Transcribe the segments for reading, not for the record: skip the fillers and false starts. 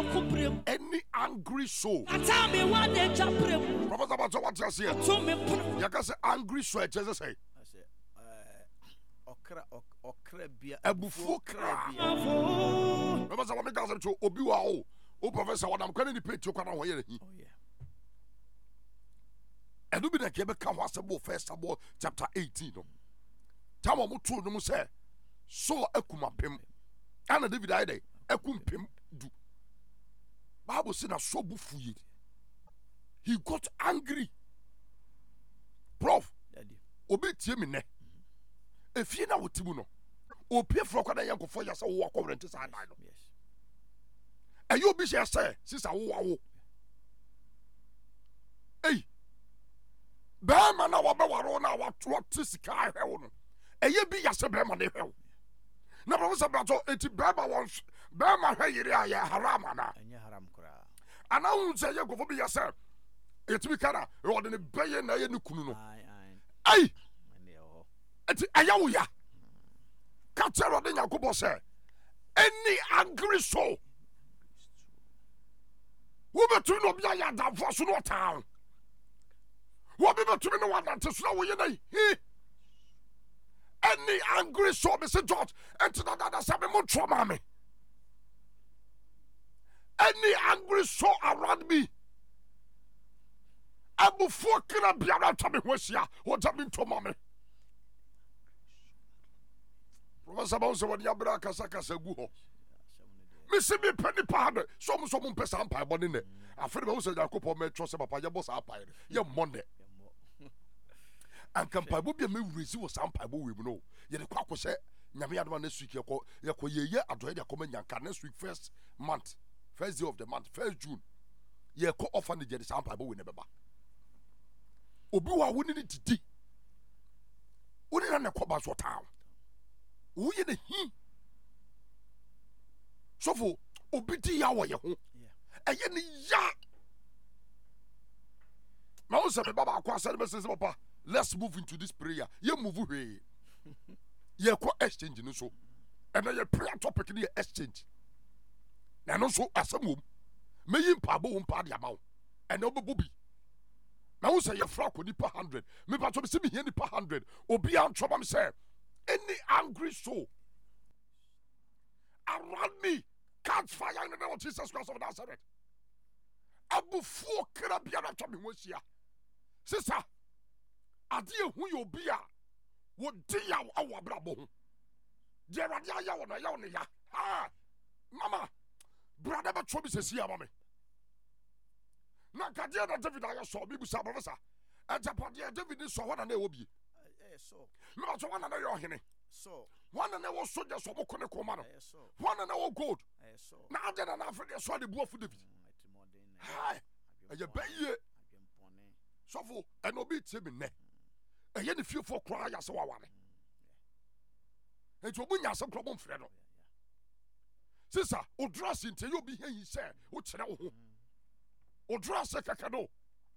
Any angry soul. Professor Bato, what you say? You can say angry soul. Just say. I say, okra bia. Ebufu kra. Professor, what me can say? Obiwa o. O Professor, what I'm going to pay to you. Oh yeah. And you be the kebe come was about first about chapter 18. No. Tama mo told no say. So ekuma pem. Ana David aide ekum pem du. Bible say na so bufuye. He got angry. Prof. Daddy. Obi tie me ne. Efie na wotimu no. Opie fro kwada yankofo ya say wo akwrente sa dan no. Yes. Ayo bi say sister wo. Hey. Bema na wabewaro na watu sika ahwe no. Eye bi yase bema na ehwe. Na Professor Brato eti bema hwe yire aya haram na. Anya haram kura. Ana hu se ye gofo bi yase. Eti bi kana e wode ne beye na ye ne kunu no. Ai. Eti aya wo ya. Ka tero de Yakobo say any angry soul. Wo betu no bia ya da fo so no town. What people to me no one to slow you nay. Any angry soul, Mr. George, and to that seven more trauma me. Any angry soul around me. I will fuck it up beyond to me what's ya, what I mean to mommy. Professor Bones, what Yabra Casaka Seguho. Missy me penny powder, some person pie bonnet. I feel also Jacopo may trust about your boss up. Your Monday. And Campabo be a me receive some Pabo we know. Yet the quack was said, Yamian next week, Yako ye, I dread your comment Yanka next week, first month, first day of the month, 1st June. Ye co offer the jet some Pabo we never back. Obiwa wouldn't it tea. Wouldn't a cobas or town. Who in the he? So for Obiti Yawa Yahu. And yen ya. Now, sir, Baba, Papa. Let's move into this prayer. You move away. You co exchange no so. And then your prayer topic in exchange. And also as a move. May you pabo party amount. And no booby. Now say your flock with per 100. Me to see me here per 100. Or be on trouble say. Any angry soul around me catch fire in the name of Jesus Christ of Nazareth. Abu four Karabiana to me once here. Sister. Adie hu yo bia wo de ya awabrabo je rade aya wo na ya wo ne ya ha mama brother ba chobi sesi ya mama na kadie na David aya so bi busa professor ajapade David so wana na e wo bi so me ba so wana na yo hene so wana na wo soja so moko ne ko ma no wana na wo gold so na adena na Africa so de buafu David ha aye baye so fo enobi tie me ne eye ne fie for cry ya se wawane enti obunya se krobo mfre no sisa odras inte yo bi hen se wo kire wo ho odras kaka no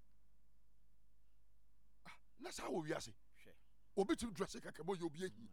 na sa wo wiase obi tim dress kaka bo yo bi hen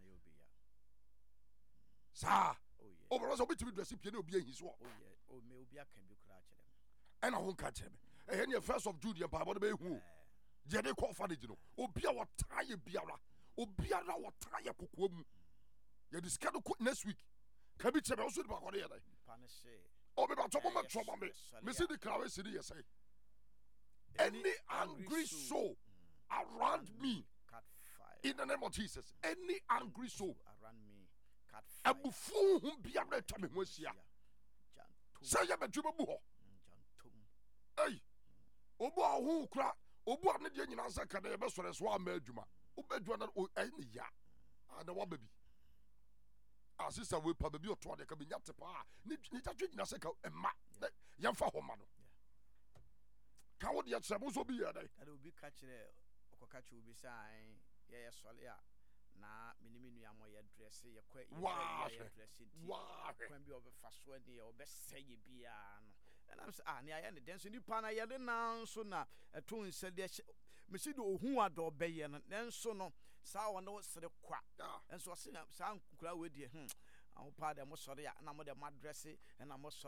sa o bro so obi tim dress pie na obi hen so o me obi aka bi kura kire me ena ho nka kire me eye ne 1st of June pa bo be hu jede ko fa de no obia wo taye biara obiara wo taye kokko mu ye discuss next week ka bi chebe so de ba ko de ye dai o be ba to mo trouble me see the crowd see the say any angry soul around me cut fire in the name of Jesus. Any angry soul around me cut fire abufu hu biara ta me ho sia say ye bedwuma bu ho hey obo hu kra obu ane de nyina nsa ka na ye be sore so ama adwuma obadwuma na ni ya ana wa baby asisa we pa baby oto de ka be nyate pa ni tatwe nyina se ka emma ye mfa ho ma no ka wo de ye tsebo so bi ye dai ada obi ka kire okoka che obi sai ye sole ya na miniminu ya mo ye dress ye kwa ye dress ti kwan bi obefa so ani ye obeseye bia no and I'm say na ya ne den so ni pa na ye de nan so na eto nsade me si do ohu ado beye no nenso no sa wo no sere kwa enso se sa nkura we die awo pa de mo sore ya na mo de madress na mo